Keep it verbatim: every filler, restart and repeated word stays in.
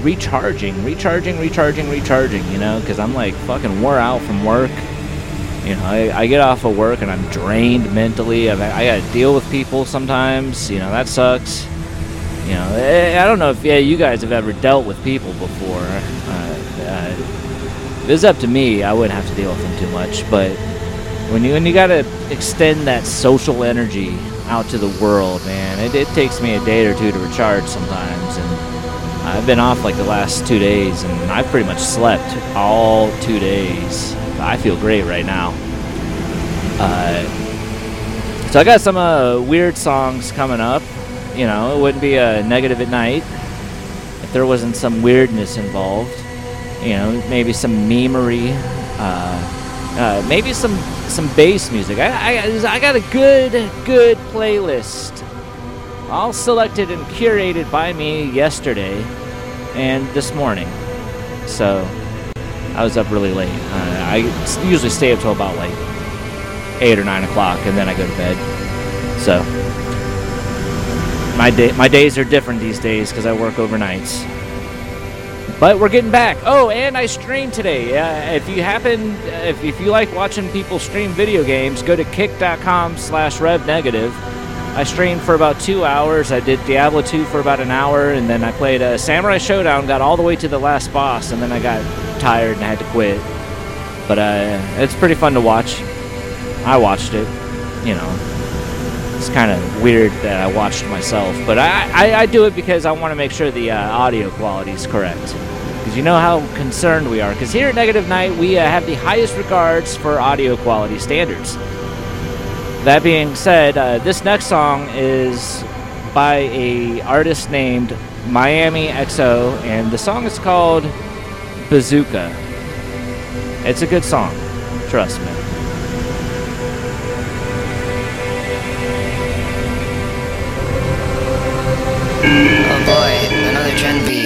recharging, recharging, recharging, recharging, you know, because I'm like fucking wore out from work. You know, I, I get off of work and I'm drained mentally. I've, I got to deal with people sometimes. You know, that sucks. You know, I, I don't know if yeah, you guys have ever dealt with people before. Uh, uh, if it's up to me, I wouldn't have to deal with them too much. But when you when you got to extend that social energy out to the world, man, it, it takes me a day or two to recharge sometimes. And I've been off like the last two days, and I've pretty much slept all two days. I feel great right now. Uh, so I got some uh, weird songs coming up. You know, it wouldn't be a Negative at Night if there wasn't some weirdness involved. You know, maybe some memery, uh, uh, maybe some some bass music. I, I I got a good good playlist, all selected and curated by me yesterday and this morning. So I was up really late. Uh, I usually stay up till about like eight or nine o'clock, and then I go to bed. So my day, my days are different these days because I work overnights. But we're getting back. Oh, and I streamed today. Uh, if you happen, if if you like watching people stream video games, go to kick dot com slash rev negative. I streamed for about two hours. I did Diablo two for about an hour, and then I played a Samurai Showdown, got all the way to the last boss, and then I got tired and I had to quit. But uh, it's pretty fun to watch. I watched it. You know, it's kind of weird that I watched myself, but I, I, I do it because I want to make sure the uh, audio quality is correct. Because you know how concerned we are. Because here at Negative Night, we uh, have the highest regards for audio quality standards. That being said, uh, this next song is by a artist named Miami X O, and the song is called Bazooka. It's a good song, trust me. Oh boy, another trend beat.